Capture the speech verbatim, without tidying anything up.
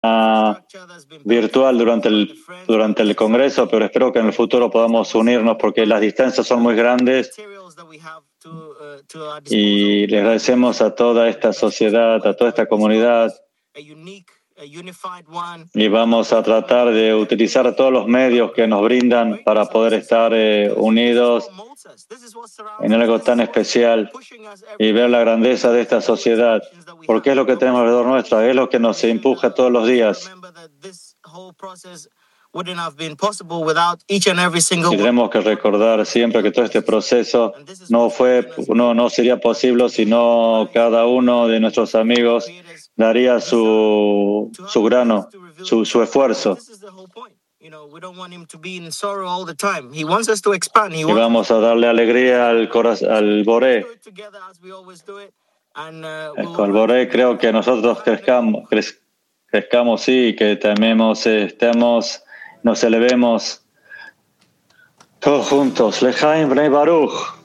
virtual durante el, durante el Congreso, pero espero que en el futuro podamos unirnos porque las distancias son muy grandes. Y le agradecemos a toda esta sociedad, a toda esta comunidad. Y vamos a tratar de utilizar todos los medios que nos brindan para poder estar eh, unidos en algo tan especial y ver la grandeza de esta sociedad, porque es lo que tenemos alrededor nuestro, es lo que nos empuja todos los días. Y tenemos que recordar siempre que todo este proceso no fue, no, no sería posible si no cada uno de nuestros amigos daría su, su grano, su, su esfuerzo. Y vamos a darle alegría al, al Boré. Al Boré, creo que nosotros crezcamos, crez, crezcamos sí, que tememos, estemos, nos elevemos todos juntos. Lejaim Bnei Baruch.